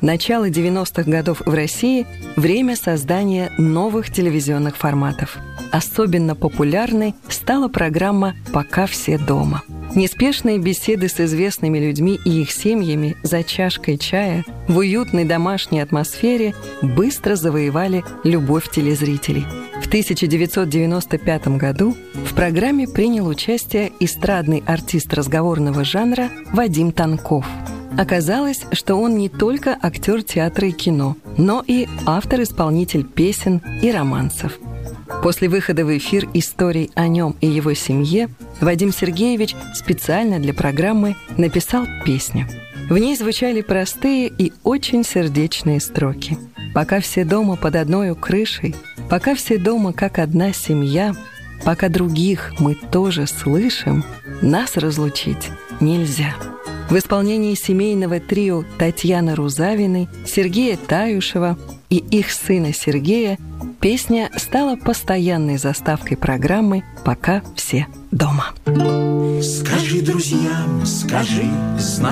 Начало 90-х годов в России – время создания новых телевизионных форматов. Особенно популярной стала программа «Пока все дома». Неспешные беседы с известными людьми и их семьями за чашкой чая в уютной домашней атмосфере быстро завоевали любовь телезрителей. В 1995 году в программе принял участие эстрадный артист разговорного жанра Вадим Танков. Оказалось, что он не только актер театра и кино, но и автор-исполнитель песен и романсов. После выхода в эфир историй о нем и его семье Вадим Сергеевич специально для программы написал песню. В ней звучали простые и очень сердечные строки. «Пока все дома под одной крышей, пока все дома как одна семья, пока других мы тоже слышим, нас разлучить нельзя». В исполнении семейного трио Татьяны Рузавиной, Сергея Таюшева и их сына Сергея песня стала постоянной заставкой программы «Пока все дома». Скажи друзьям, скажи,